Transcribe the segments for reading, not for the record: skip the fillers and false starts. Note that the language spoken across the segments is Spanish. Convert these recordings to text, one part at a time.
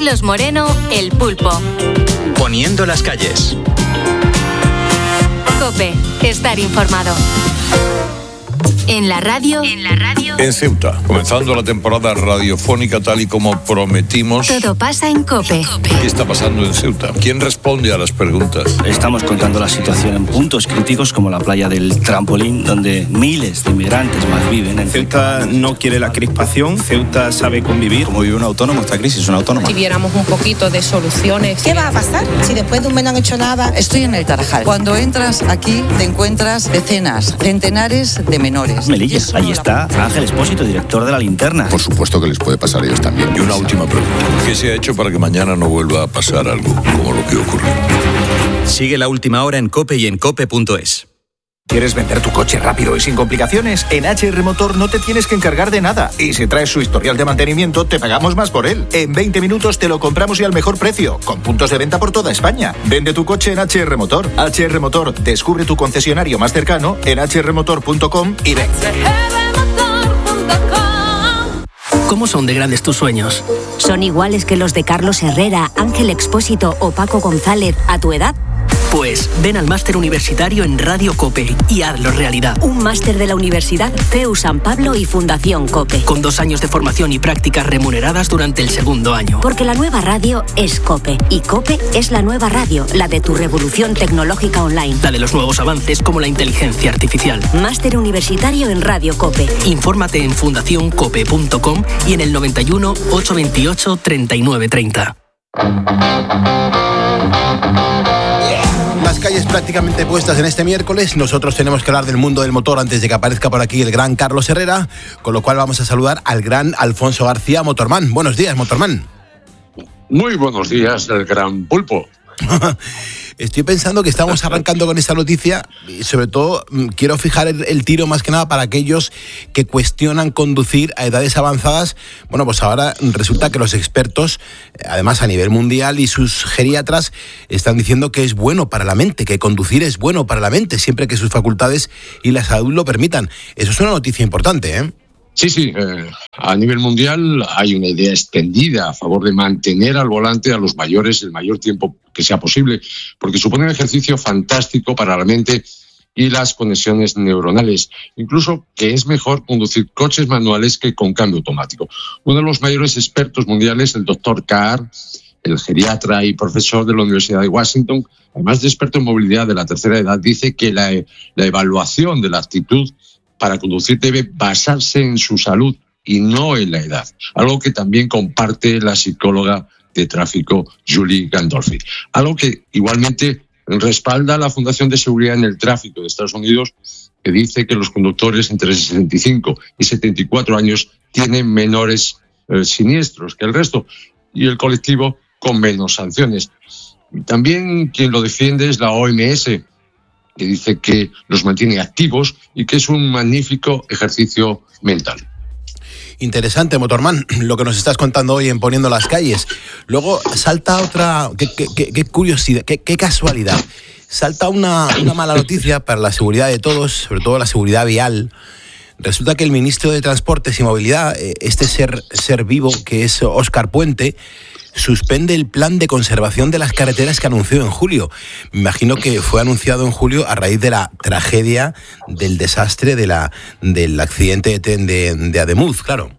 Carlos Moreno, El Pulpo. Poniendo las calles. COPE, estar informado. En la radio. En Ceuta, comenzando la temporada radiofónica tal y como prometimos. Todo pasa en COPE. ¿Qué está pasando en Ceuta? ¿Quién responde a las preguntas? Estamos contando la situación en puntos críticos como la playa del Trampolín, donde miles de inmigrantes malviven. Ceuta no quiere la crispación, Ceuta sabe convivir. Como vive un autónomo, esta crisis es un autónomo. Si viéramos un poquito de soluciones. ¿Qué va a pasar si después de un mes no han hecho nada? Estoy en el Tarajal. Cuando entras aquí te encuentras decenas, centenares de menores. Melilla, ahí está Ángel Espósito, director de La Linterna. Por supuesto que les puede pasar a ellos también. Y una última pregunta. ¿Qué se ha hecho para que mañana no vuelva a pasar algo como lo que ocurrió? Sigue La Última Hora en COPE y en COPE.es. ¿Quieres vender tu coche rápido y sin complicaciones? En HR Motor no te tienes que encargar de nada. Y si traes su historial de mantenimiento, te pagamos más por él. En 20 minutos te lo compramos y al mejor precio, con puntos de venta por toda España. Vende tu coche en HR Motor. HR Motor, descubre tu concesionario más cercano en hrmotor.com y ven. ¿Cómo son de grandes tus sueños? ¿Son iguales que los de Carlos Herrera, Ángel Expósito o Paco González a tu edad? Pues ven al máster universitario en Radio COPE y hazlo realidad. Un máster de la Universidad CEU San Pablo y Fundación COPE. Con 2 años de formación y prácticas remuneradas durante el segundo año. Porque la nueva radio es COPE. Y COPE es la nueva radio, la de tu revolución tecnológica online. La de los nuevos avances como la inteligencia artificial. Máster universitario en Radio COPE. Infórmate en fundacioncope.com y en el 91 828 3930. Las calles prácticamente puestas en este miércoles. Nosotros tenemos que hablar del mundo del motor antes de que aparezca por aquí el gran Carlos Herrera, con lo cual vamos a saludar al gran Alfonso García, Motorman. Buenos días, Motorman. Muy buenos días, el gran Pulpo. Estoy pensando que estamos arrancando con esta noticia y sobre todo quiero fijar el tiro más que nada para aquellos que cuestionan conducir a edades avanzadas. Bueno, pues ahora resulta que los expertos, además a nivel mundial y sus geriatras, están diciendo que es bueno para la mente, que conducir es bueno para la mente, siempre que sus facultades y la salud lo permitan. Eso es una noticia importante, ¿eh? Sí, a nivel mundial hay una idea extendida a favor de mantener al volante a los mayores el mayor tiempo que sea posible, porque supone un ejercicio fantástico para la mente y las conexiones neuronales. Incluso que es mejor conducir coches manuales que con cambio automático. Uno de los mayores expertos mundiales, el doctor Carr, el geriatra y profesor de la Universidad de Washington, además de experto en movilidad de la tercera edad, dice que la evaluación de la actitud para conducir debe basarse en su salud y no en la edad, algo que también comparte la psicóloga de tráfico Julie Gandolfi, algo que igualmente respalda la Fundación de Seguridad en el Tráfico de Estados Unidos, que dice que los conductores entre 65 y 74 años tienen menores siniestros que el resto y el colectivo con menos sanciones. También quien lo defiende es la OMS, que dice que los mantiene activos y que es un magnífico ejercicio mental. Interesante, Motorman, lo que nos estás contando hoy en Poniendo las Calles. Luego salta otra, qué curiosidad, qué casualidad. Salta una mala noticia para la seguridad de todos, sobre todo la seguridad vial. Resulta que el ministro de Transportes y Movilidad, este ser vivo que es Óscar Puente, suspende el plan de conservación de las carreteras que anunció en julio. Me imagino que fue anunciado en julio a raíz de la tragedia del desastre del accidente de tren de Ademuz, claro.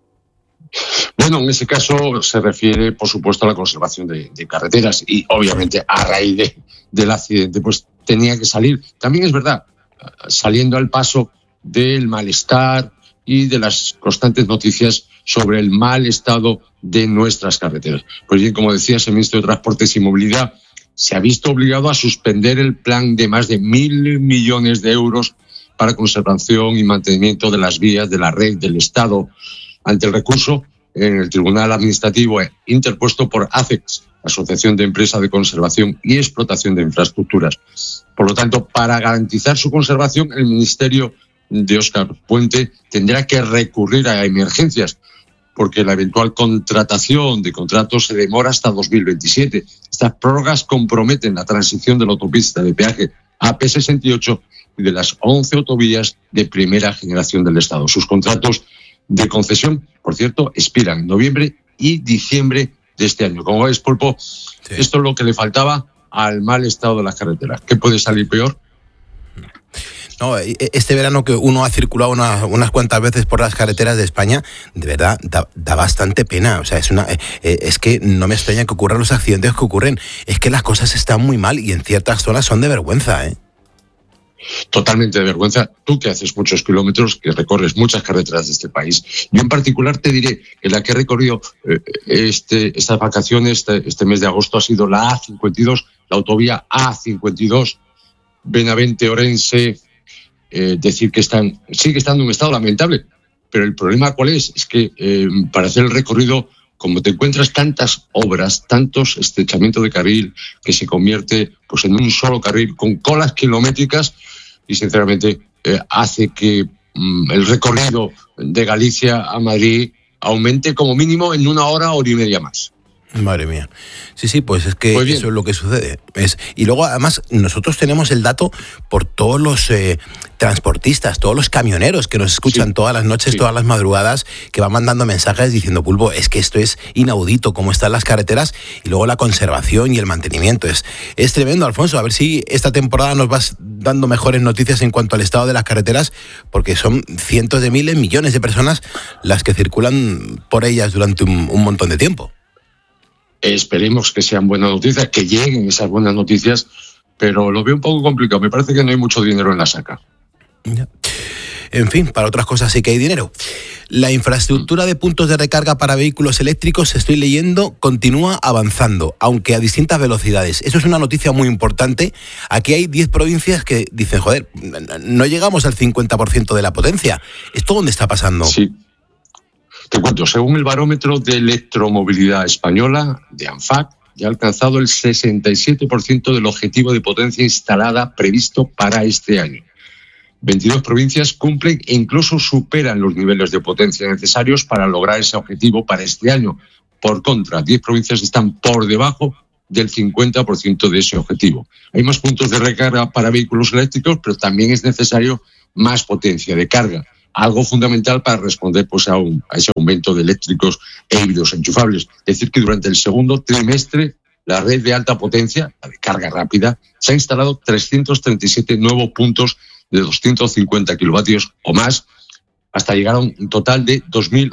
Bueno, en ese caso se refiere, por supuesto, a la conservación de carreteras y, obviamente, a raíz del accidente, pues tenía que salir. También es verdad, saliendo al paso del malestar y de las constantes noticias sobre el mal estado de nuestras carreteras. Pues bien, como decías, el ministro de Transportes y Movilidad se ha visto obligado a suspender el plan de más de 1.000 millones de euros para conservación y mantenimiento de las vías de la red del Estado ante el recurso en el Tribunal Administrativo interpuesto por ACEX, Asociación de Empresas de Conservación y Explotación de Infraestructuras. Por lo tanto, para garantizar su conservación, el Ministerio de Óscar Puente tendrá que recurrir a emergencias, porque la eventual contratación de contratos se demora hasta 2027. Estas prórrogas comprometen la transición de la autopista de peaje AP68 y de las 11 autovías de primera generación del Estado. Sus contratos de concesión, por cierto, expiran en noviembre y diciembre de este año. Como ves, Pulpo, esto es lo que le faltaba al mal estado de las carreteras. ¿Qué puede salir peor? No, este verano que uno ha circulado unas cuantas veces por las carreteras de España, de verdad, da bastante pena. O sea, es que no me extraña que ocurran los accidentes que ocurren. Es que las cosas están muy mal y en ciertas zonas son de vergüenza, ¿eh? Totalmente de vergüenza. Tú que haces muchos kilómetros, que recorres muchas carreteras de este país. Yo en particular te diré que la que he recorrido estas vacaciones, este mes de agosto, ha sido la A52, la autovía A52, Benavente-Orense. Decir que sigue estando en un estado lamentable, pero el problema ¿cuál es? Es que para hacer el recorrido, como te encuentras tantas obras, tantos estrechamientos de carril, que se convierte pues en un solo carril con colas kilométricas, y sinceramente hace que el recorrido de Galicia a Madrid aumente como mínimo en 1 hora y media más. Madre mía. Sí, pues es que eso es lo que sucede. Y luego, además, nosotros tenemos el dato por todos los transportistas, todos los camioneros que nos escuchan todas las noches, todas las madrugadas, que van mandando mensajes diciendo, Pulpo, es que esto es inaudito, cómo están las carreteras, y luego la conservación y el mantenimiento. Es tremendo, Alfonso. A ver si esta temporada nos vas dando mejores noticias en cuanto al estado de las carreteras, porque son cientos de miles, millones de personas las que circulan por ellas durante un montón de tiempo. Esperemos que sean buenas noticias, que lleguen esas buenas noticias, pero lo veo un poco complicado. Me parece que no hay mucho dinero en la saca. En fin, para otras cosas sí que hay dinero. La infraestructura de puntos de recarga para vehículos eléctricos, estoy leyendo, continúa avanzando, aunque a distintas velocidades. Eso es una noticia muy importante. Aquí hay 10 provincias que dicen, joder, no llegamos al 50% de la potencia. ¿Esto dónde está pasando? Sí. Te cuento, según el barómetro de electromovilidad española, de ANFAC, ya ha alcanzado el 67% del objetivo de potencia instalada previsto para este año. 22 provincias cumplen e incluso superan los niveles de potencia necesarios para lograr ese objetivo para este año. Por contra, 10 provincias están por debajo del 50% de ese objetivo. Hay más puntos de recarga para vehículos eléctricos, pero también es necesario más potencia de carga. Algo fundamental para responder pues, a ese aumento de eléctricos e híbridos enchufables. Es decir, que durante el segundo trimestre, la red de alta potencia, la de carga rápida, se ha instalado 337 nuevos puntos de 250 kilovatios o más, hasta llegar a un total de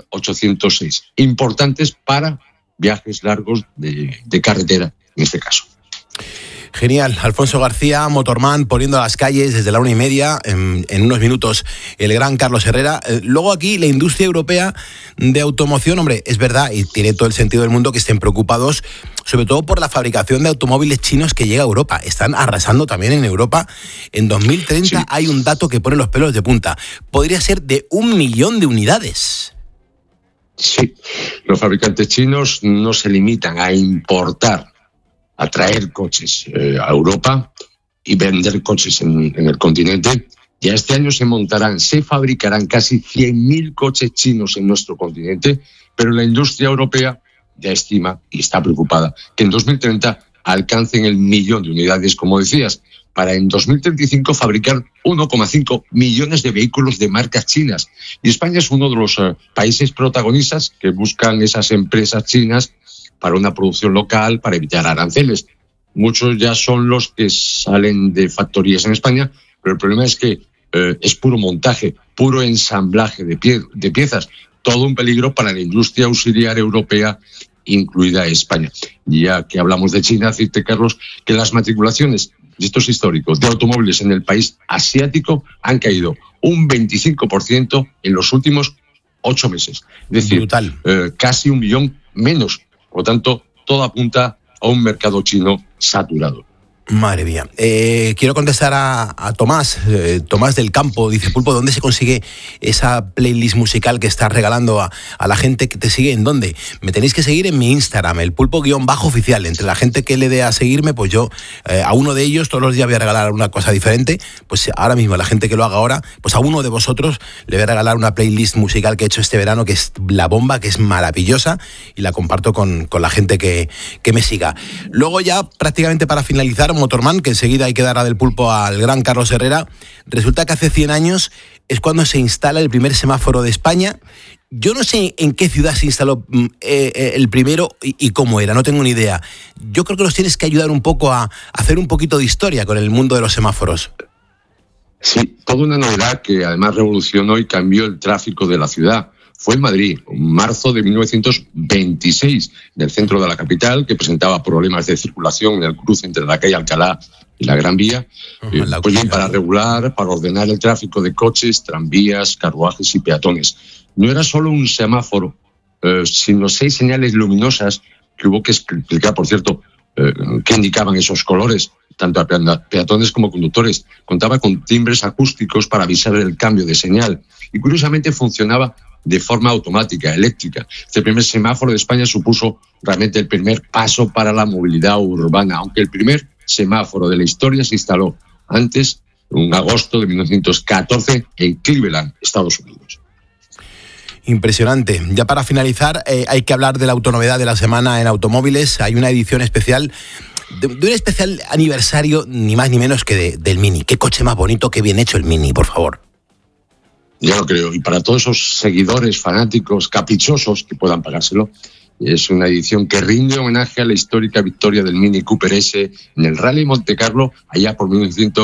2.806. Importantes para viajes largos de carretera, en este caso. Genial. Alfonso García, Motorman, poniendo a las calles desde la 1:30, en unos minutos el gran Carlos Herrera. Luego aquí la industria europea de automoción, hombre, es verdad y tiene todo el sentido del mundo que estén preocupados, sobre todo por la fabricación de automóviles chinos que llega a Europa. Están arrasando también en Europa. En 2030 hay un dato que pone los pelos de punta. Podría ser de 1 millón de unidades. Sí, los fabricantes chinos no se limitan a importar, a traer coches a Europa y vender coches en el continente. Ya este año se fabricarán casi 100.000 coches chinos en nuestro continente, pero la industria europea ya estima y está preocupada que en 2030 alcancen el 1 millón de unidades, como decías, para en 2035 fabricar 1,5 millones de vehículos de marcas chinas. Y España es uno de los países protagonistas que buscan esas empresas chinas para una producción local, para evitar aranceles. Muchos ya son los que salen de factorías en España, pero el problema es que es puro montaje, puro ensamblaje de piezas. Todo un peligro para la industria auxiliar europea, incluida España. Ya que hablamos de China, decirte, Carlos, que las matriculaciones, y esto es histórico, de automóviles en el país asiático han caído un 25% en los últimos 8 meses. Es decir, casi 1 millón menos. Por lo tanto, todo apunta a un mercado chino saturado. Madre mía. Quiero contestar a Tomás, Tomás del Campo. Dice, Pulpo, ¿dónde se consigue esa playlist musical que estás regalando a la gente que te sigue? ¿En dónde? Me tenéis que seguir en mi Instagram, el Pulpo_oficial. Entre la gente que le dé a seguirme, pues yo a uno de ellos todos los días voy a regalar una cosa diferente. Pues ahora mismo, la gente que lo haga ahora, pues a uno de vosotros le voy a regalar una playlist musical que he hecho este verano, que es la bomba, que es maravillosa, y la comparto con la gente que me siga. Luego ya, prácticamente para finalizar, Motorman, que enseguida hay que dar a del pulpo al gran Carlos Herrera. Resulta que hace 100 años es cuando se instala el primer semáforo de España. Yo no sé en qué ciudad se instaló el primero y cómo era, no tengo ni idea. Yo creo que nos tienes que ayudar un poco a hacer un poquito de historia con el mundo de los semáforos. Sí, toda una novedad que además revolucionó y cambió el tráfico de la ciudad. Fue en Madrid, en marzo de 1926, en el centro de la capital, que presentaba problemas de circulación en el cruce entre la calle Alcalá y la Gran Vía. Pues bien, para regular, para ordenar el tráfico de coches, tranvías, carruajes y peatones. No era solo un semáforo, sino 6 señales luminosas que hubo que explicar, por cierto, qué indicaban esos colores, tanto a peatones como conductores. Contaba con timbres acústicos para avisar del cambio de señal y curiosamente funcionaba de forma automática, eléctrica. Este primer semáforo de España supuso realmente el primer paso para la movilidad urbana, aunque el primer semáforo de la historia se instaló antes, en agosto de 1914, en Cleveland, Estados Unidos. Impresionante. Ya para finalizar, hay que hablar de la autonovedad de la semana en automóviles. Hay una edición especial, de un especial aniversario, ni más ni menos que del Mini. Qué coche más bonito, qué bien hecho el Mini, por favor. Yo lo creo. Y para todos esos seguidores, fanáticos, caprichosos que puedan pagárselo, es una edición que rinde homenaje a la histórica victoria del Mini Cooper S en el Rally Monte Carlo allá por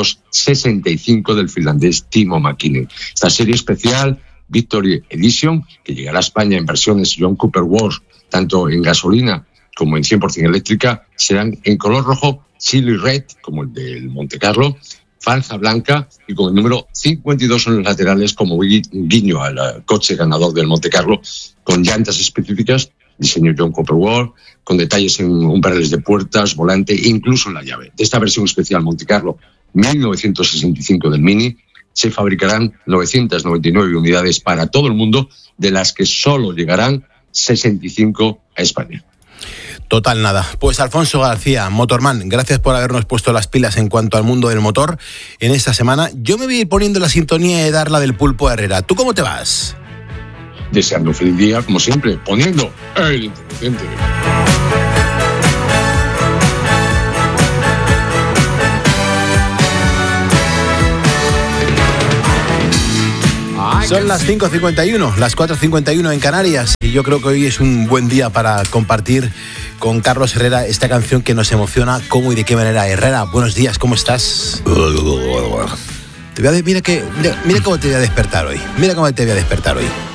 1965 del finlandés Timo Mäkinen. Esta serie especial, Victory Edition, que llegará a España en versiones John Cooper Wars, tanto en gasolina como en 100% eléctrica, serán en color rojo, Chili Red, como el del Monte Carlo, franja blanca y con el número 52 en los laterales como guiño al coche ganador del Monte Carlo, con llantas específicas, diseño John Cooper Wars, con detalles en umbrales de puertas, volante e incluso en la llave. De esta versión especial Monte Carlo 1965 del Mini, se fabricarán 999 unidades para todo el mundo, de las que solo llegarán 65 a España. Total nada. Pues Alfonso García, Motorman, gracias por habernos puesto las pilas en cuanto al mundo del motor en esta semana. Yo me voy a ir poniendo la sintonía de Darla del Pulpo Herrera. ¿Tú cómo te vas? Deseando un feliz día, como siempre, poniendo el inteligente. Son las 5:51, las 4:51 en Canarias, y yo creo que hoy es un buen día para compartir con Carlos Herrera esta canción que nos emociona. ¿Cómo y de qué manera? Herrera, buenos días, ¿cómo estás? Mira cómo te voy a despertar hoy.